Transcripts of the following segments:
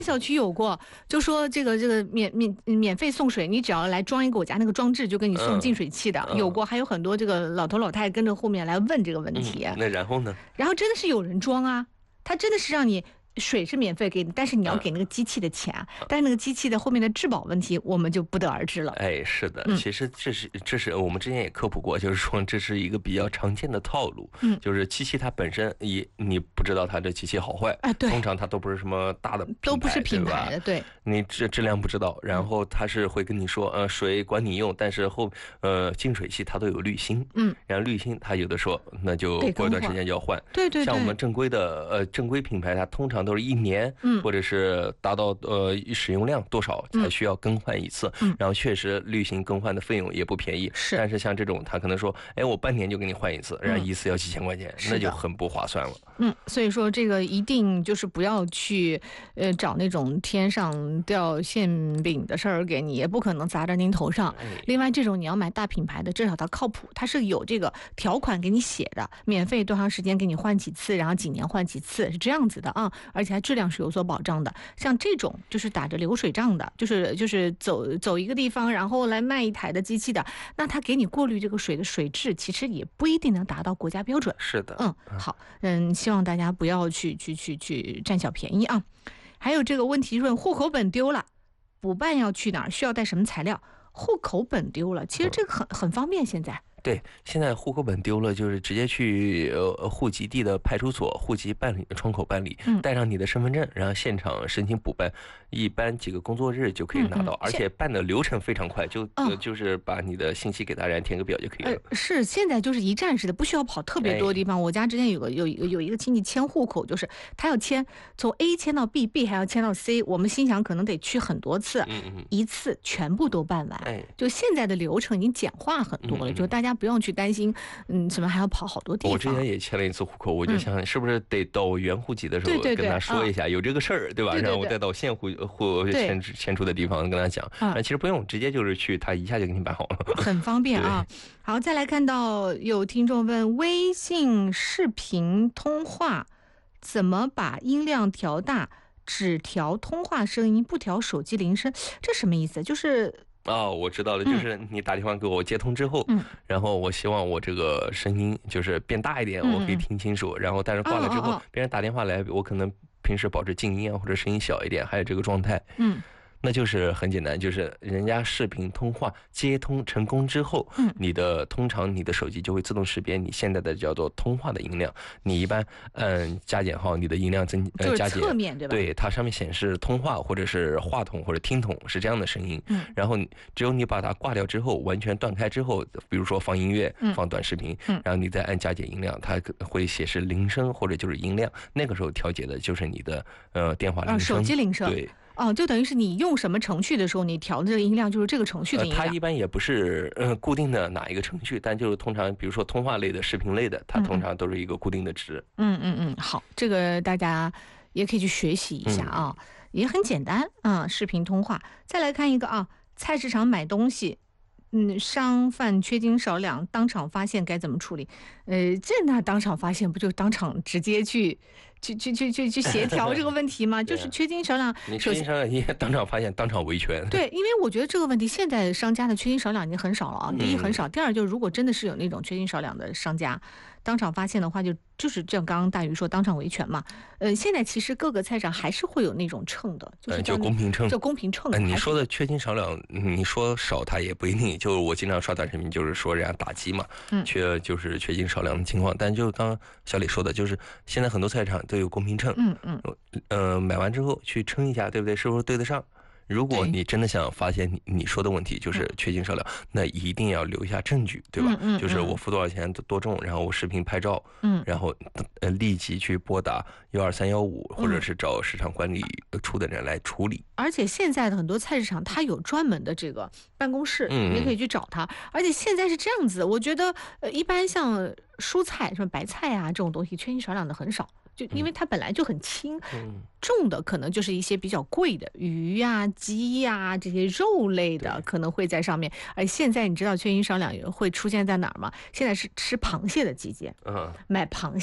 小区有过，就说这个免费送水，你只要来装一个我家那个装置，就给你送净水器的，有过。还有很多这个老头老太跟着后面来问这个问题。 那然后呢？ 然后真的是有人装啊，他真的是让你。水是免费给你，但是你要给那个机器的钱，但是那个机器的后面的质保问题，我们就不得而知了。 哎，是的，其实这是我们之前也科普过，就是说这是一个比较常见的套路，就是机器它本身你不知道它这机器好坏， 对， 通常它都不是什么大的品牌， 都不是品牌的，对， 你质量不知道，然后它是会跟你说，水管你用，但是净水器它都有滤芯，然后滤芯它有的说那就过一段时间就要换， 对， 像我们正规品牌，它通常都是1年，或者是达到使用量多少才需要更换一次，然后确实滤芯更换的费用也不便宜，但是像这种他可能说，哎，我半年就给你换一次，然后一次要几千块钱，那就很不划算了。 所以说这个一定就是不要去找那种天上掉馅饼的事儿给你，也不可能砸在您头上。另外这种你要买大品牌的，至少它靠谱，它是有这个条款给你写的，免费多长时间给你换几次，然后几年换几次，是这样子的啊，而且还质量是有所保障的。像这种就是打着流水账的，就是走一个地方然后来卖一台的机器的，那他给你过滤这个水的水质，其实也不一定能达到国家标准。 是的， 好，希望大家不要去占小便宜啊。还有这个问题说户口本丢了，补办要去哪儿？需要带什么材料？户口本丢了，其实这个很方便现在。 对，现在户口本丢了，就是直接去户籍地的派出所户籍办理窗口办理，带上你的身份证，然后现场申请补办，一般几个工作日就可以拿到，而且办的流程非常快，就是把你的信息给大家填个表就可以了。 是现在就是一站式的，不需要跑特别多的地方。我家之前有一个亲戚迁户口，就是他要迁从 A 迁到 B 还要迁到 C， 我们心想可能得去很多次，一次全部都办完。就现在的流程已经简化很多了，就大家不用去担心，什么还要跑好多地方。 我之前也迁了一次户口，我就想是不是得到我原户籍的时候跟他说一下有这个事儿，对吧？然后我再到现户迁出的地方跟他讲。其实不用，直接就是去，他一下就给你办好了， 很方便啊。好，再来看到有听众问，微信视频通话怎么把音量调大，只调通话声音，不调手机铃声，这什么意思？就是我知道了，就是你打电话给我接通之后，然后我希望我这个声音就是变大一点，我可以听清楚，然后但是挂了之后，别人打电话来，我可能平时保持静音啊，或者声音小一点，还有这个状态，那就是很简单，就是人家视频通话接通成功之后，通常你的手机就会自动识别你现在的叫做通话的音量，你一般加减号你的音量加减， 侧面对吧？ 对，它上面显示通话或者是话筒或者听筒是这样的声音，然后只有你把它挂掉之后，完全断开之后，比如说放音乐、放短视频，然后你再按加减音量，它会显示铃声或者就是音量，那个时候调节的就是你的电话铃声， 手机铃声， 对。 就等于是你用什么程序的时候，你调的这个音量就是这个程序的音量。 它一般也不是固定的哪一个程序，但就是通常比如说通话类的、视频类的，它通常都是一个固定的值。 好，这个大家也可以去学习一下啊，也很简单啊，视频通话。再来看一个啊，菜市场买东西。商贩缺斤少两，当场发现该怎么处理？那当场发现不就当场直接去协调这个问题吗？就是缺斤少两， 你缺斤少两，你当场发现，当场维权。 对，因为我觉得这个问题现在商家的缺斤少两已经很少了啊。第一很少，第二就是如果真的是有那种缺斤少两的商家，当场发现的话，就是像刚刚大鱼说当场维权嘛。现在其实各个菜场还是会有那种称的， 就公平称， 就公平称。 你说的缺斤少两，你说少他也不一定。就是我经常刷短视频，就是说人家打击嘛，缺斤少两的情况。但就是刚刚小李说的，就是现在很多菜场都有公平称，买完之后去称一下，对不对？是不是对得上？如果你真的想发现你说的问题就是缺斤少两，那一定要留下证据，对吧？就是我付多少钱多重，然后我视频拍照，然后立即去拨打12315，或者是找市场管理处的人来处理。 而且现在的很多菜市场它有专门的这个办公室，你可以去找他。而且现在是这样子，我觉得一般像蔬菜什么白菜啊这种东西缺斤少两的很少。就因为它本来就很轻，重的可能就是一些比较贵的鱼呀、鸡呀这些肉类的可能会在上面。而现在你知道缺斤少两会出现在哪儿吗？现在是吃螃蟹的季节，买螃蟹。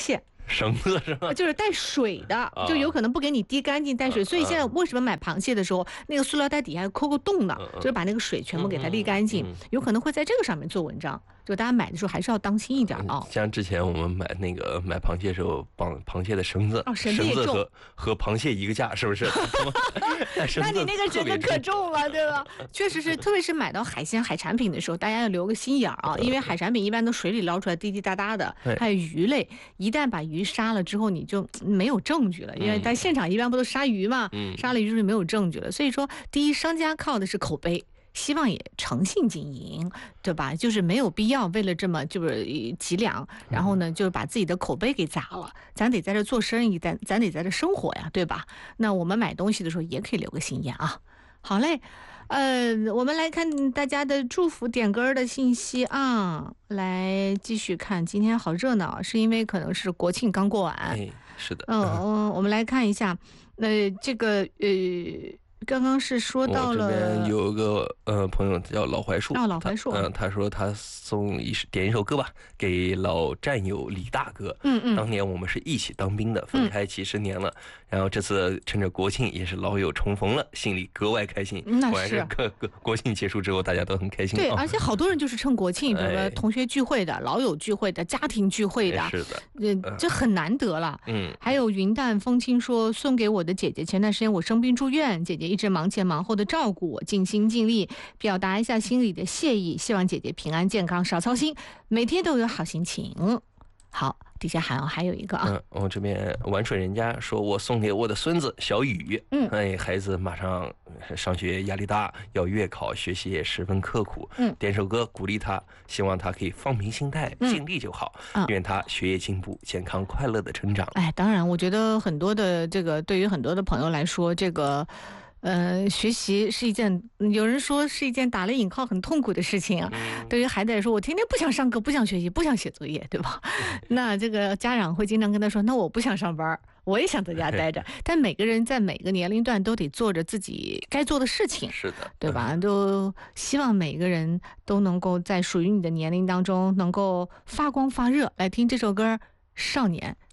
绳子是吧？ 就是带水的，就有可能不给你滴干净带水。所以现在为什么买螃蟹的时候，那个塑料袋底下抠个洞呢？就是把那个水全部给它沥干净，有可能会在这个上面做文章。就大家买的时候还是要当心一点啊。 像之前我们买螃蟹的时候，绑螃蟹的绳子， 绳子和螃蟹一个价，是不是？ 那你那个真的可重了，对吧？确实是，特别是买到海鲜海产品的时候，大家要留个心眼啊，因为海产品一般都水里捞出来滴滴答答的，还有鱼类，一旦把鱼杀了之后，你就没有证据了，因为在现场一般不都杀鱼嘛，杀了鱼就没有证据了。所以说，第一，商家靠的是口碑。希望也诚信经营，对吧？就是没有必要为了这么就是几两，然后呢，就是把自己的口碑给砸了。咱得在这做生意，咱得在这生活呀，对吧？那我们买东西的时候也可以留个心眼啊。好嘞，我们来看大家的祝福点歌的信息啊，来继续看。今天好热闹，是因为可能是国庆刚过完。 哎，是的。 我们来看一下，这个刚刚是说到了， 我这边有个朋友叫老槐树， 老槐树， 他说他点一首歌吧，给老战友李大哥。当年我们是一起当兵的，分开几十年了，然后这次趁着国庆也是老友重逢了，心里格外开心。 那是国庆结束之后大家都很开心。 对，而且好多人就是趁国庆，比如说同学聚会的、老友聚会的、家庭聚会的， 是的， 这很难得了。还有云淡风轻说送给我的姐姐，前段时间我生病住院，姐姐一直忙前忙后的照顾我，尽心尽力，表达一下心里的谢意，希望姐姐平安健康，少操心，每天都有好心情。好，底下还有一个啊， 我这边玩水人家说我送给我的孙子小雨，孩子马上上学压力大，要月考，学习也十分刻苦，点首歌鼓励他，希望他可以放平心态，尽力就好，愿他学业进步，健康快乐的成长。 当然我觉得很多的这个对于很多的朋友来说，这个学习是一件，有人说是一件打了引号很痛苦的事情啊。对于孩子来说，我天天不想上课，不想学习，不想写作业，对吧？那这个家长会经常跟他说，那我不想上班，我也想在家待着。但每个人在每个年龄段都得做着自己该做的事情， 是的， 对吧？都希望每个人都能够在属于你的年龄当中能够发光发热。来听这首歌《少年》。